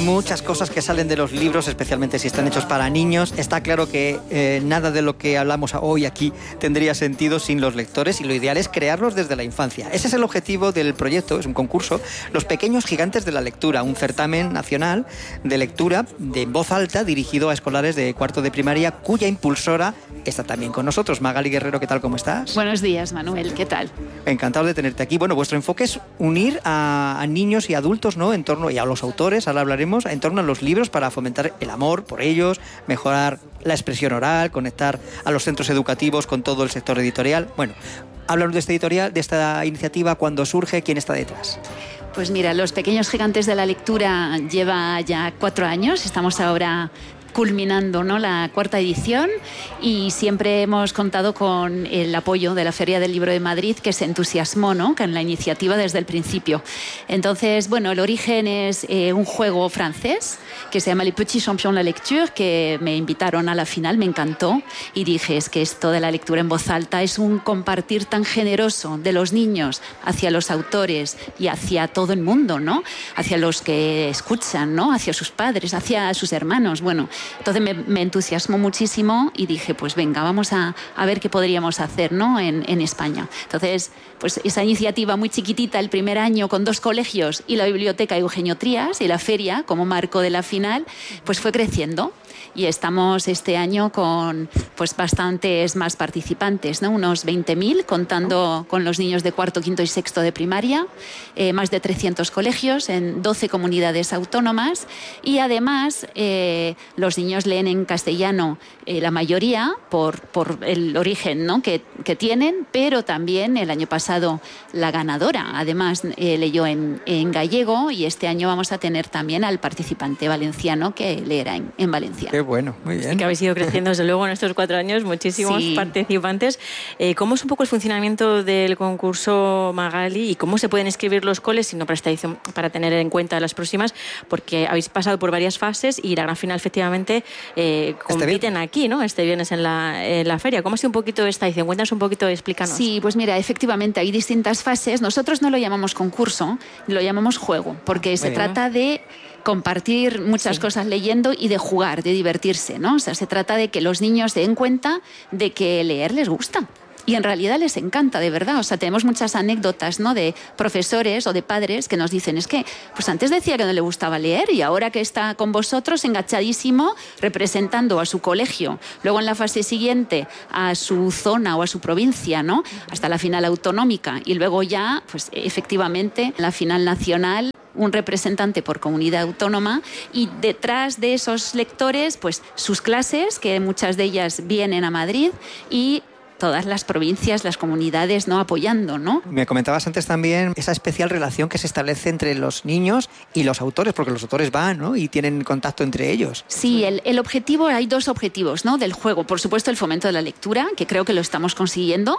muchas cosas que salen de los libros, especialmente si están hechos para niños. Está claro que nada de lo que hablamos hoy aquí tendría sentido sin los lectores y lo ideal es crearlos desde la infancia. Ese es el objetivo del proyecto, es un concurso, Los Pequeños Gigantes de la Lectura, un certamen nacional de lectura de voz alta dirigido a escolares de cuarto de primaria, cuya impulsora está también con nosotros. Magali Guerrero, ¿qué tal? ¿Cómo estás? Buenos días, Manuel, ¿qué tal? Encantado de tenerte aquí. Bueno, vuestro enfoque es unir a niños y adultos, ¿no?, en torno, y a los autores, ahora hablaremos, en torno a los libros para fomentar el amor por ellos, mejorar la expresión oral, conectar a los centros educativos con todo el sector editorial. Bueno, háblanos de esta editorial, de esta iniciativa, cuándo surge, quién está detrás. Pues mira, Los Pequeños Gigantes de la Lectura lleva ya 4 años, estamos ahora culminando, ¿no?, la 4ª edición, y siempre hemos contado con el apoyo de la Feria del Libro de Madrid, que se entusiasmó, ¿no?, con la iniciativa desde el principio. Entonces, bueno, el origen es un juego francés que se llama Les Petits Champions de la Lecture, que me invitaron a la final, me encantó, y dije, es que esto de la lectura en voz alta es un compartir tan generoso de los niños hacia los autores y hacia todo el mundo, ¿no?, hacia los que escuchan, ¿no?, hacia sus padres, hacia sus hermanos. Bueno, entonces me entusiasmó muchísimo y dije, pues venga, vamos a ver qué podríamos hacer, ¿no?, en España. Entonces, pues esa iniciativa muy chiquitita, el primer año, con 2 colegios y la biblioteca Eugenio Trías y la feria como marco de la final, pues fue creciendo. Y estamos este año con pues bastantes más participantes, ¿no?, unos 20.000, contando con los niños de cuarto, quinto y sexto de primaria, más de 300 colegios en 12 comunidades autónomas, y además los niños leen en castellano, la mayoría por el origen, ¿no?, que tienen, pero también el año pasado la ganadora además leyó en gallego, y este año vamos a tener también al participante valenciano que leerá en Valencia. Qué bueno, muy bien. Sí, que habéis ido creciendo desde luego en estos 4 años, muchísimos participantes. ¿Cómo es un poco el funcionamiento del concurso, Magali, y cómo se pueden inscribir los coles, sino para esta edición, para tener en cuenta las próximas? Porque habéis pasado por varias fases y la gran final efectivamente compiten aquí, ¿no?, este viernes en la feria. ¿Cómo ha sido un poquito esta edición? Cuéntanos un poquito, explícanos. Sí, pues mira, efectivamente hay distintas fases. Nosotros no lo llamamos concurso, lo llamamos juego, porque se trata de compartir muchas cosas leyendo y de jugar, de divertirse, ¿no? O sea, se trata de que los niños se den cuenta de que leer les gusta. Y en realidad les encanta, de verdad. O sea, tenemos muchas anécdotas, ¿no?, de profesores o de padres que nos dicen, es que pues antes decía que no le gustaba leer y ahora que está con vosotros enganchadísimo representando a su colegio, luego en la fase siguiente a su zona o a su provincia, ¿no?, hasta la final autonómica, y luego ya, pues efectivamente, la final nacional, un representante por comunidad autónoma, y detrás de esos lectores, pues sus clases, que muchas de ellas vienen a Madrid, y todas las provincias, las comunidades, ¿no?, apoyando, ¿no? Me comentabas antes también esa especial relación que se establece entre los niños y los autores, porque los autores van, ¿no?, y tienen contacto entre ellos. Sí, el objetivo, hay 2 objetivos, ¿no?, del juego. Por supuesto, el fomento de la lectura, que creo que lo estamos consiguiendo,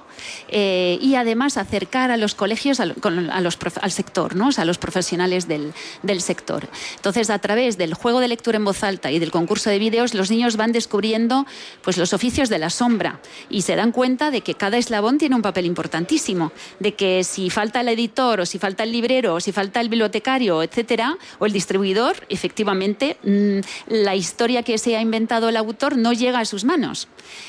y además acercar a los colegios al sector, ¿no?, o sea, a los profesionales del sector. Entonces, a través del juego de lectura en voz alta y del concurso de vídeos, los niños van descubriendo pues los oficios de la sombra y se dan cuenta de que cada eslabón tiene un papel importantísimo, de que si falta el editor, o si falta el librero, o si falta el bibliotecario, etcétera, o el distribuidor, efectivamente la historia que se ha inventado el autor no llega a sus manos.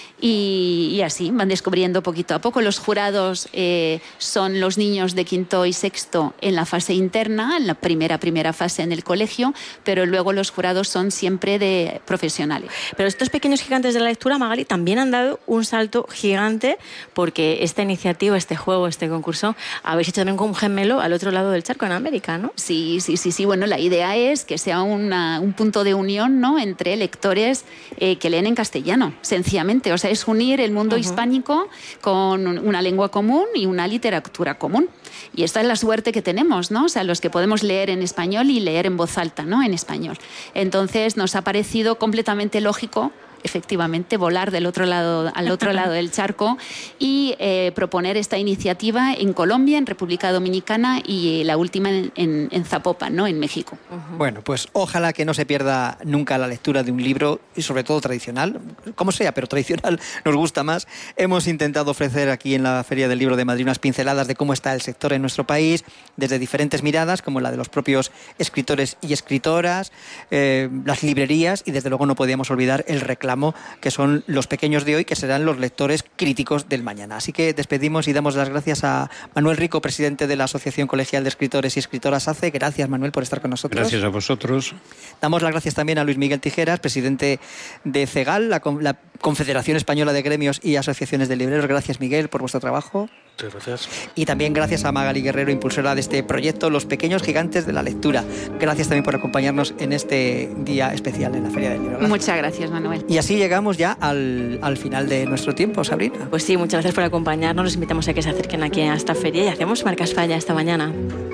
Y así van descubriendo poquito a poco. Los jurados son los niños de quinto y sexto en la fase interna, en la primera fase en el colegio, pero luego los jurados son siempre de profesionales. Pero estos pequeños gigantes de la lectura, Magali, también han dado un salto gigante, porque esta iniciativa, este juego, este concurso, habéis hecho también con un gemelo al otro lado del charco, en América, ¿no? Sí. Bueno, la idea es que sea un punto de unión, ¿no?, entre lectores que leen en castellano, sencillamente. O sea, es unir el mundo hispánico con una lengua común y una literatura común. Y esta es la suerte que tenemos, ¿no? O sea, los que podemos leer en español y leer en voz alta, ¿no?, en español. Entonces, nos ha parecido completamente lógico efectivamente volar al otro lado del charco y proponer esta iniciativa en Colombia, en República Dominicana y la última en Zapopan, ¿no?, en México. Bueno, pues ojalá que no se pierda nunca la lectura de un libro, y sobre todo tradicional, como sea, pero tradicional nos gusta más. Hemos intentado ofrecer aquí en la Feria del Libro de Madrid unas pinceladas de cómo está el sector en nuestro país, desde diferentes miradas, como la de los propios escritores y escritoras, las librerías, y desde luego no podíamos olvidar el reclamo que son los pequeños de hoy, que serán los lectores críticos del mañana. Así que despedimos y damos las gracias a Manuel Rico, presidente de la Asociación Colegial de Escritores y Escritoras ACE. Gracias, Manuel, por estar con nosotros. Gracias a vosotros. Damos las gracias también a Luis Miguel Tijeras, presidente de CEGAL, la Confederación Española de Gremios y Asociaciones de Libreros. Gracias, Miguel, por vuestro trabajo. Muchas gracias. Y también gracias a Magali Guerrero, impulsora de este proyecto Los Pequeños Gigantes de la Lectura. Gracias también por acompañarnos en este día especial en la Feria del Libro. Gracias. Muchas gracias, Manuel. Y así llegamos ya al final de nuestro tiempo, Sabrina. Pues sí, muchas gracias por acompañarnos. Los invitamos a que se acerquen aquí a esta feria y hacemos Marcas Falla esta mañana.